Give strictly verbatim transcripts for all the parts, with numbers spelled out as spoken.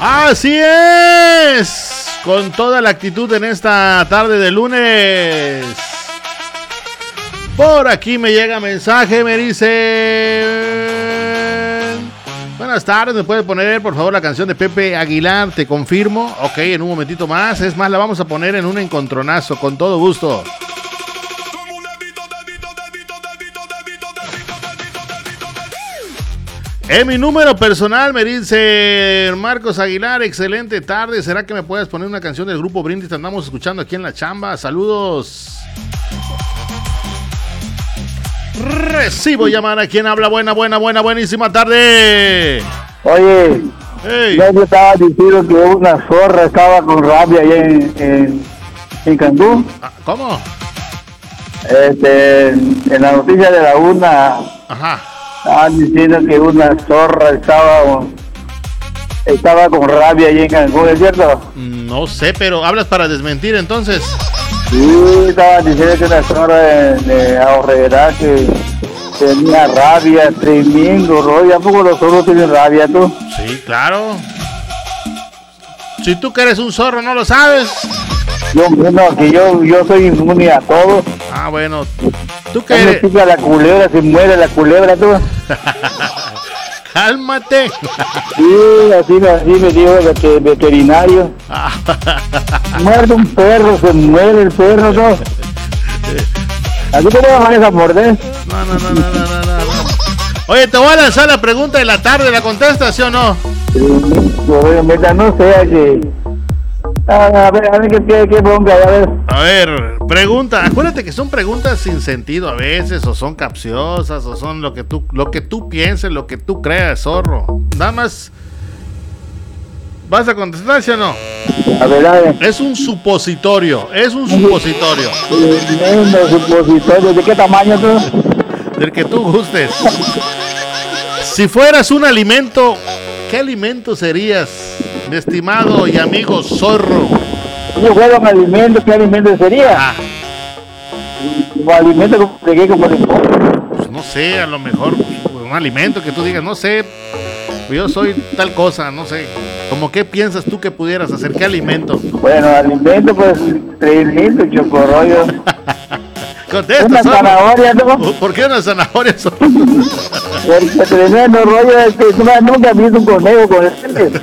Así es, con toda la actitud en esta tarde de lunes. Por aquí me llega mensaje, me dice: buenas tardes, ¿me puede poner por favor la canción de Pepe Aguilar? Te confirmo. Ok, en un momentito más. Es más, la vamos a poner en un encontronazo, con todo gusto. En mi número personal me dice Marcos Aguilar: excelente tarde, ¿será que me puedes poner una canción del grupo Brindis? Te andamos escuchando aquí en la chamba, saludos. Recibo llamada. ¿Quién habla? Buena, buena, buena, buenísima tarde. Oye, hey. Ya te estaba diciendo que una zorra estaba con rabia allá en, en, en Cancún. ¿Cómo? Este, en la noticia de la una. Ajá. Estaban diciendo que una zorra estaba estaba con rabia allí en Cancún, ¿es cierto? No sé, pero hablas para desmentir entonces. Sí, estaban diciendo que una zorra de, de ahorrera que tenía rabia, tremendo rollo. ¿A poco los zorros tienen rabia, tú? Sí, claro. Si tú que eres un zorro, ¿no lo sabes? Yo, no, que yo, yo soy inmune a todo. Ah, bueno. ¿Tú qué eres? Me pica la culebra, se muere la culebra, tú. Cálmate. Sí, así, así me dijo el veterinario. Muerde un perro, se muere el perro, ¿no? ¿Así que no me vas a morder? No, no, no, no, no, no, no. Oye, te voy a lanzar la pregunta de la tarde, ¿la contestas, sí o no? Obviamente, no sea que... A ver, a ver qué, qué, qué ponga, a ver. A ver, pregunta. Acuérdate que son preguntas sin sentido a veces, o son capciosas, o son lo que tú, lo que tú pienses, lo que tú creas, zorro. Nada más. ¿Vas a contestar, sí o no? A ver, a ver. Es un supositorio, es un supositorio. ¿Un supositorio? ¿De qué tamaño tú? Del que tú gustes. Si fueras un alimento, ¿qué alimento serías, mi estimado y amigo zorro? Si yo fuera un alimento, ¿qué alimento sería? Ah. ¿Como alimento como de qué? ¿Como de pues no sé, a lo mejor un alimento que tú digas, no sé, yo soy tal cosa, no sé. ¿Cómo qué piensas tú que pudieras hacer? ¿Qué alimento? Bueno, alimento, pues, tremendo chocorrollo. Contesta, una zorro. Zanahoria, ¿no? ¿Por qué una zanahoria, zorro? Porque tremendo rollo, es que nunca he visto un conejo con este.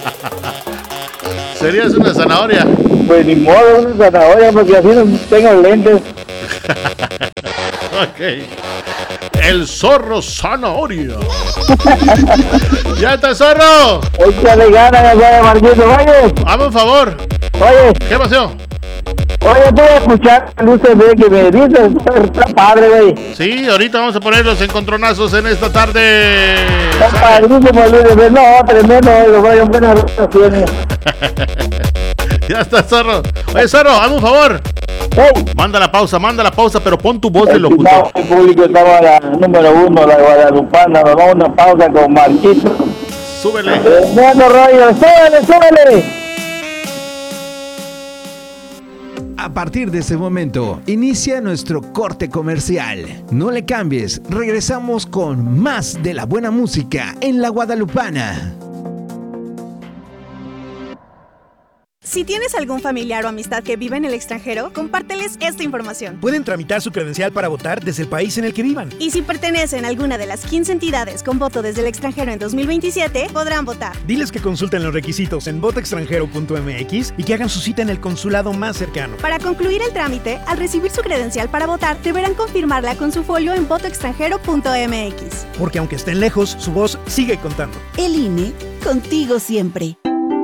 ¿Serías una zanahoria? Pues ni modo, una zanahoria, porque así no tengo lentes. Ok. El zorro zanahoria. ¡Ya está, zorro! Échale ganas, ya, Marquito, oye. Hazme un favor. Oye. ¿Qué pasó? Oye, voy a escuchar el U C B que me dices, está padre, güey. Sí, ahorita vamos a poner los encontronazos en esta tarde. Está padrísimo el U C B, no, tremendo, lo voy a buenas rotaciones. Ya está, zorro. Oye, zorro, hazme un favor. Hey. Manda la pausa, manda la pausa, pero pon tu voz de locutor. El público estaba la número uno, la Guadalupana, nos vamos a una pausa con Marquito. Súbele. Tremendo rollo, súbele, súbele. A partir de ese momento, inicia nuestro corte comercial. No le cambies, regresamos con más de la buena música en La Guadalupana. Si tienes algún familiar o amistad que vive en el extranjero, compárteles esta información. Pueden tramitar su credencial para votar desde el país en el que vivan. Y si pertenecen a alguna de las quince entidades con voto desde el extranjero en dos mil veintisiete, podrán votar. Diles que consulten los requisitos en voto extranjero punto m x y que hagan su cita en el consulado más cercano. Para concluir el trámite, al recibir su credencial para votar, deberán confirmarla con su folio en voto extranjero punto m x. Porque aunque estén lejos, su voz sigue contando. El I N E, contigo siempre.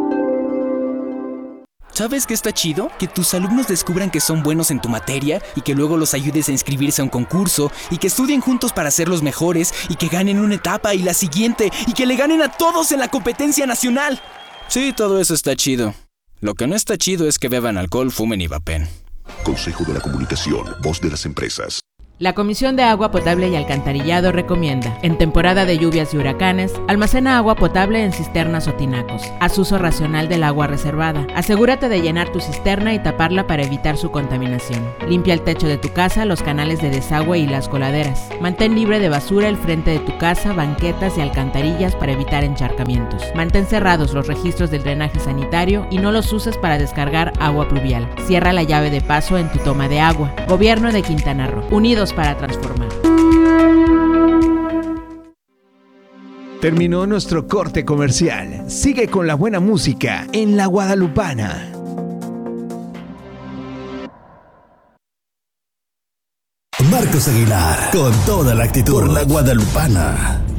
¿Sabes qué está chido? Que tus alumnos descubran que son buenos en tu materia y que luego los ayudes a inscribirse a un concurso y que estudien juntos para ser los mejores y que ganen una etapa y la siguiente y que le ganen a todos en la competencia nacional. Sí, todo eso está chido. Lo que no está chido es que beban alcohol, fumen y vapen. Consejo de la Comunicación, voz de las empresas. La Comisión de Agua Potable y Alcantarillado recomienda, en temporada de lluvias y huracanes, almacena agua potable en cisternas o tinacos. Haz uso racional del agua reservada. Asegúrate de llenar tu cisterna y taparla para evitar su contaminación. Limpia el techo de tu casa, los canales de desagüe y las coladeras. Mantén libre de basura el frente de tu casa, banquetas y alcantarillas para evitar encharcamientos. Mantén cerrados los registros del drenaje sanitario y no los uses para descargar agua pluvial. Cierra la llave de paso en tu toma de agua. Gobierno de Quintana Roo. Unidos para transformar. Terminó nuestro corte comercial. Sigue con la buena música en La Guadalupana. Marcos Aguilar, con toda la actitud por La Guadalupana.